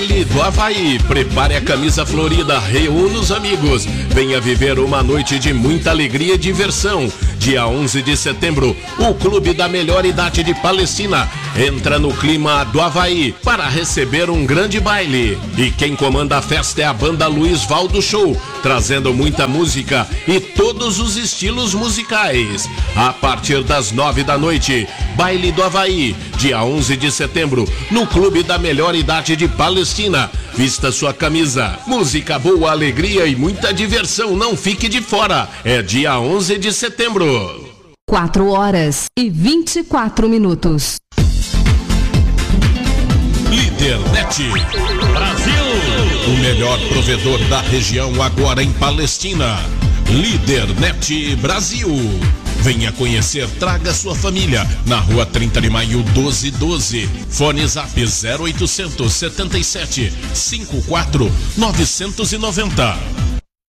Baile do Havaí. Prepare a camisa florida, reúna os amigos. Venha viver uma noite de muita alegria e diversão. Dia 11 de setembro, o Clube da Melhor Idade de Palestina entra no clima do Havaí para receber um grande baile. E quem comanda a festa é a banda Luiz Valdo Show, trazendo muita música e todos os estilos musicais. A partir das 9 da noite, Baile do Havaí, dia 11 de setembro, no Clube da Melhor Idade de Palestina. Vista sua camisa, música boa, alegria e muita diversão, não fique de fora. É dia 11 de setembro. 4h24. Lídernet Brasil, o melhor provedor da região agora em Palestina. Lídernet Brasil. Venha conhecer, traga sua família. Na rua 30 de maio 1212. Fone Zap 0800 77 54 990.